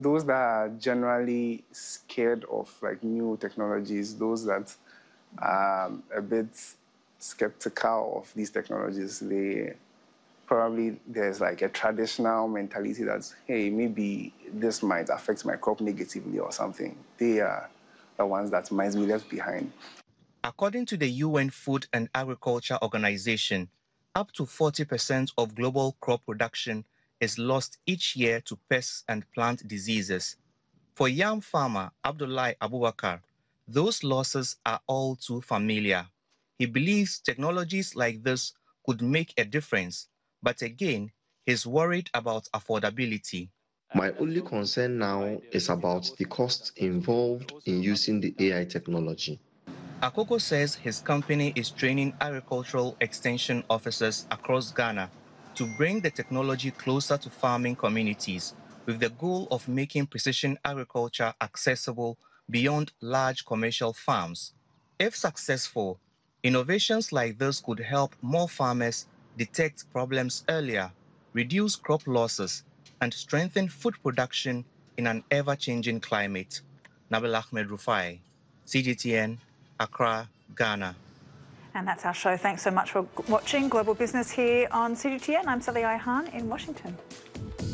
Those that are generally scared of like new technologies, those that are a bit skeptical of these technologies, they probably there's like a traditional mentality that's, hey, maybe this might affect my crop negatively or something. They are the ones that might be left behind. According to the UN Food and Agriculture Organization, up to 40% of global crop production is lost each year to pests and plant diseases. For yam farmer Abdullahi Abubakar, those losses are all too familiar. He believes technologies like this could make a difference, but again, he's worried about affordability. My only concern now is about the costs involved in using the AI technology. Akoko says his company is training agricultural extension officers across Ghana to bring the technology closer to farming communities with the goal of making precision agriculture accessible beyond large commercial farms. If successful, innovations like this could help more farmers detect problems earlier, reduce crop losses, and strengthen food production in an ever-changing climate. Nabil Ahmed Rufai, CGTN, Accra, Ghana. And that's our show. Thanks so much for watching Global Business here on CGTN. I'm Sally Ihan in Washington.